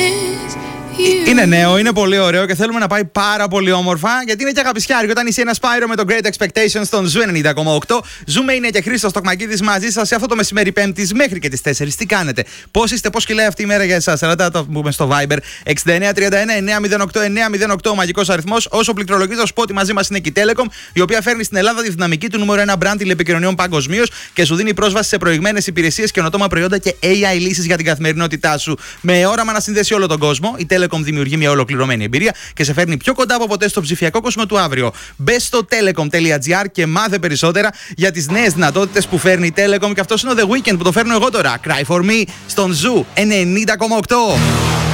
Είναι νέο, είναι πολύ ωραίο και θέλουμε να πάει πάρα πολύ όμορφα, γιατί είναι και αγαπησιάρικο. Όταν είσαι ένα Spyro με το Great Expectations στον Ζου 90,8. Ζούμε είναι και Χρήστος Τοκμακίδης μαζί σας σε αυτό το μεσημέρι Πέμπτης μέχρι και τις 4. Τι κάνετε, πώς είστε, πώς κυλάει αυτή η μέρα για εσάς? Ελάτε να το πούμε στο Viber 6931-908-908, ο μαγικός αριθμός. Όσο πληκτρολογείς θα σου πω ότι μαζί μας είναι και η Telecom, η οποία φέρνει στην Ελλάδα τη δυναμική του νούμερο 1 brand τηλεπικοινωνιών παγκοσμίως και σου δίνει πρόσβαση σε προηγμένες υπηρεσίες, καινοτόμα προϊόντα και AI λύσεις για την καθημερινότητά σου. Με όραμα να συνδέσει όλο τον κόσμο, η Telecom δημιουργεί μια ολοκληρωμένη εμπειρία και σε φέρνει πιο κοντά από ποτέ στο ψηφιακό κόσμο του αύριο. Μπες στο telecom.gr και μάθε περισσότερα για τις νέες δυνατότητες που φέρνει η Telecom. Και αυτός είναι ο The Weeknd που το φέρνω εγώ τώρα. Cry for me στον Ζου 90,8.